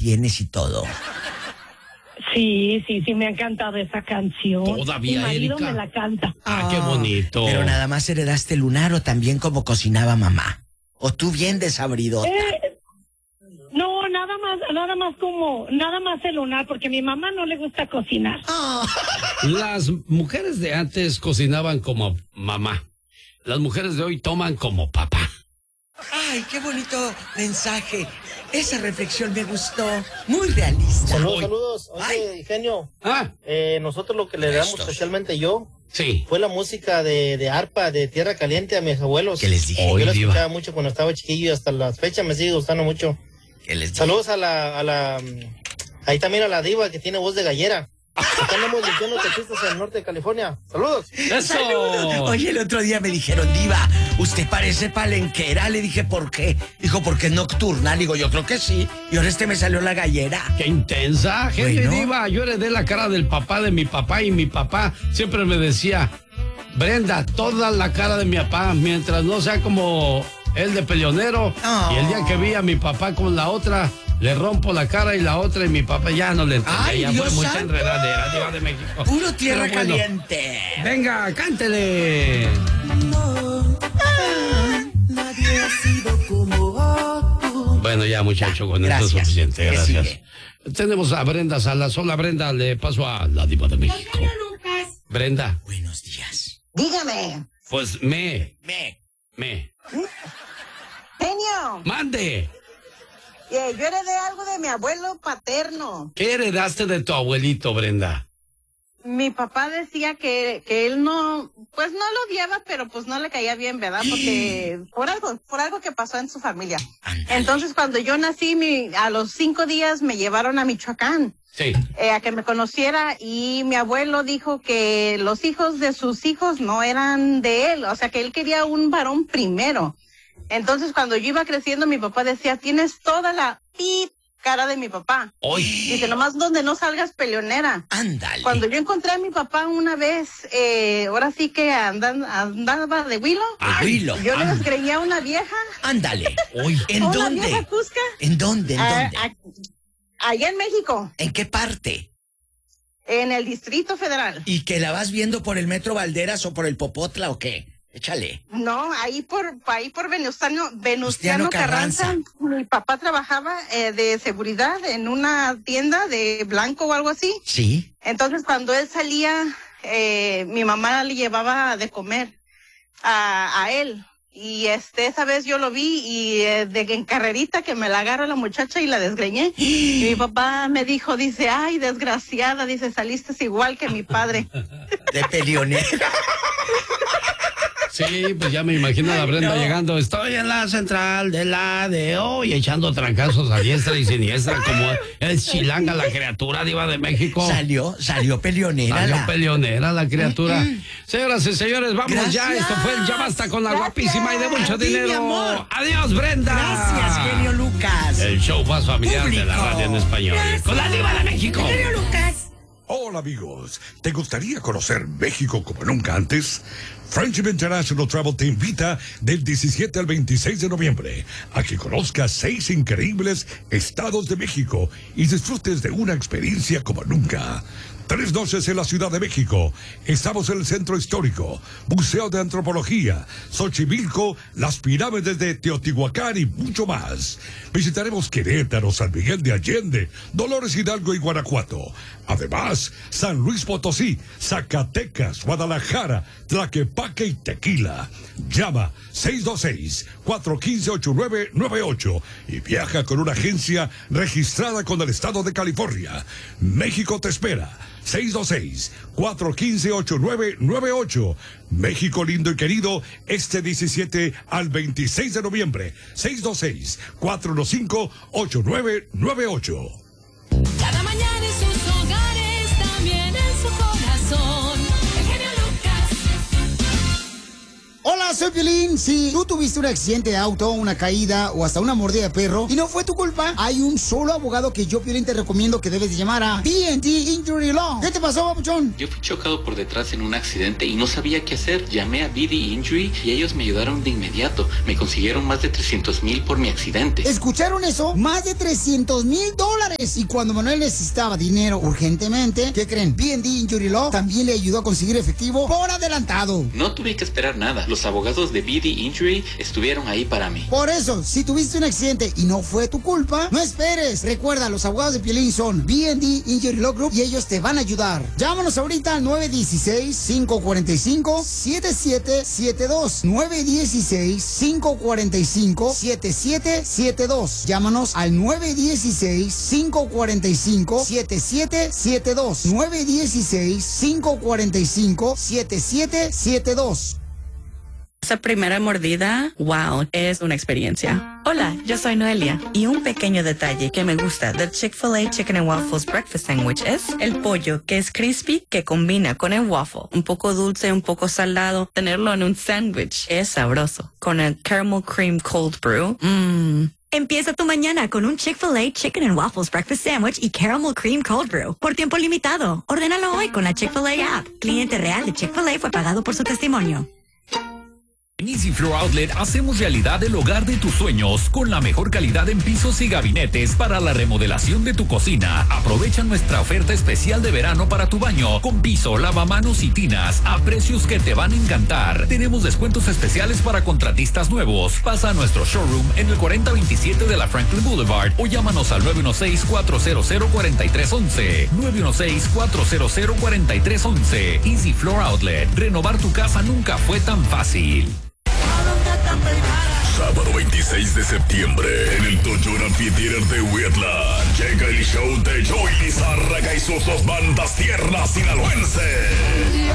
tienes y todo. Sí, me ha encantado esa canción. Todavía, mi marido Erika. me la canta. Qué bonito. Pero nada más heredaste el lunar o también como cocinaba mamá. O tú bien desabridota. No, nada más el lunar, porque a mi mamá no le gusta cocinar. Las mujeres de antes cocinaban como mamá. Las mujeres de hoy toman como papá. Ay, qué bonito mensaje. Esa reflexión me gustó. Muy realista. Saludos. Oye, genio. Nosotros lo que le damos, especialmente yo, fue la música de arpa, de Tierra Caliente a mis abuelos. ¿Qué les dije? Yo la escuchaba mucho cuando estaba chiquillo y hasta la fecha me sigue gustando mucho. ¿Qué les dije? Saludos a la ahí también a la diva que tiene voz de gallera. Acá andamos limpiando taxistas en el norte de California. ¡Saludos! ¡Eso! Oye, el otro día me dijeron, diva, usted parece palenquera. Le dije, ¿por qué? Dijo, porque es nocturna. Le digo, yo creo que sí. Y ahora me salió la gallera. ¡Qué intensa! Genio Bueno. y diva, yo heredé la cara del papá de mi papá y mi papá siempre me decía, Brenda, toda la cara de mi papá, mientras no sea como el de peleonero. Oh. Y el día que vi a mi papá con la otra, le rompo la cara y la otra y mi papá ya no le entendía. ¡Ay, ya Dios fue mucha santo! enredadera, diva de México. Puro tierra Pero bueno, caliente. Venga, cántele. Nadie ha sido como tú. Bueno, ya muchacho, con esto es Gracias. suficiente, ¿Qué gracias. sigue? Tenemos a Brenda Salas. Hola, Brenda, le paso a la diva de México. Brenda, Buenos días. Dígame, pues genio, mande. yo heredé algo de mi abuelo paterno. ¿Qué heredaste de tu abuelito, Brenda? Mi papá decía que él no, pues no lo odiaba, pero pues no le caía bien, ¿verdad? Porque por algo que pasó en su familia. Ándale. Entonces, cuando yo nací, a los 5 días me llevaron a Michoacán. Sí. A que me conociera, y mi abuelo dijo que los hijos de sus hijos no eran de él, o sea que él quería un varón primero. Entonces cuando yo iba creciendo, mi papá decía, tienes toda la cara de mi papá. Hoy. Dice, nomás donde no salgas peleonera. Ándale. Cuando yo encontré a mi papá una vez, ahora sí que andaba de huilo, Huilo. yo le desgreñé a una vieja. Ándale. Hoy. ¿En ¿Una dónde? vieja cusca? ¿En dónde? ¿En dónde? Allá en México, ¿En qué parte? en el Distrito Federal. ¿Y que la vas viendo por el Metro Valderas o por el Popotla o qué? Échale. No, ahí por Venustiano Venustiano Carranza. Carranza. Mi papá trabajaba de seguridad en una tienda de blanco o algo así. Sí. Entonces cuando él salía, mi mamá le llevaba de comer a él. Y esa vez yo lo vi y en carrerita que me la agarra la muchacha y la desgreñé. Y mi papá me dijo, dice, ay, desgraciada, dice, saliste igual que mi padre. De peleonera. Sí, pues ya me imagino a la Brenda llegando. Estoy en la central de la ADO y echando trancazos a diestra y siniestra como es chilanga la criatura, diva de México. Salió peleonera. Salió peleonera la criatura. Señoras y señores, vamos ya. Gracias. Esto fue el Ya Basta con la guapísima y de mucho A ti, mi dinero. amor. Adiós, Brenda. Gracias, genio Lucas. El show más familiar de la Público. radio en español. Gracias. Con la diva de México. Genio Lucas. Hola amigos, ¿te gustaría conocer México como nunca antes? Friendship International Travel te invita del 17 al 26 de noviembre a que conozcas 6 increíbles estados de México y disfrutes de una experiencia como nunca. 3 noches en la Ciudad de México. Estamos en el Centro Histórico, Museo de Antropología, Xochimilco, las pirámides de Teotihuacán y mucho más. Visitaremos Querétaro, San Miguel de Allende, Dolores Hidalgo y Guanajuato. Además, San Luis Potosí, Zacatecas, Guadalajara, Tlaquepaque y Tequila. Llama 626-415-8998 y viaja con una agencia registrada con el Estado de California. México te espera. 626-415-8998. México lindo y querido, este 17 al 26 de noviembre. 626-415-8998. Cada mañana en sus hogares, también en su corazón. El genio Lucas. Hola Hola, soy Piolín. Si tú tuviste un accidente de auto, una caída o hasta una mordida de perro y no fue tu culpa, hay un solo abogado que yo, Piolín, te recomiendo que debes de llamar a B&D Injury Law. ¿Qué te pasó, papuchón? Yo fui chocado por detrás en un accidente y no sabía qué hacer. Llamé a B&D Injury y ellos me ayudaron de inmediato. Me consiguieron más de $300,000 por mi accidente. ¿Escucharon eso? Más de $300,000. Y cuando Manuel necesitaba dinero urgentemente, ¿qué creen? B&D Injury Law también le ayudó a conseguir efectivo por adelantado. No tuve que esperar nada. Los abogados de B&D Injury estuvieron ahí para mí. Por eso, si tuviste un accidente y no fue tu culpa, no esperes. Recuerda, los abogados de Piolín son B&D Injury Law Group y ellos te van a ayudar. Llámanos ahorita al 916-545-7772. 916-545-7772. Llámanos al 916-545-7772. 916-545-7772. Esa primera mordida, wow, es una experiencia. Hola, yo soy Noelia y un pequeño detalle que me gusta del Chick-fil-A Chicken and Waffles Breakfast Sandwich es el pollo que es crispy que combina con el waffle. Un poco dulce, un poco salado. Tenerlo en un sándwich es sabroso. Con el caramel cream cold brew, Empieza tu mañana con un Chick-fil-A Chicken and Waffles Breakfast Sandwich y Caramel Cream Cold Brew. Por tiempo limitado. Ordénalo hoy con la Chick-fil-A app. Cliente real de Chick-fil-A fue pagado por su testimonio. En Easy Floor Outlet hacemos realidad el hogar de tus sueños con la mejor calidad en pisos y gabinetes para la remodelación de tu cocina. Aprovecha nuestra oferta especial de verano para tu baño con piso, lavamanos y tinas a precios que te van a encantar. Tenemos descuentos especiales para contratistas nuevos. Pasa a nuestro showroom en el 4027 de la Franklin Boulevard o llámanos al 916-400-4311. 916-400-4311. Easy Floor Outlet. Renovar tu casa nunca fue tan fácil. Sábado 26 de septiembre, en el Toyota Amphitheater de Wheatland, llega el show de Joey Lizárraga y sus dos bandas tiernas sinaloenses.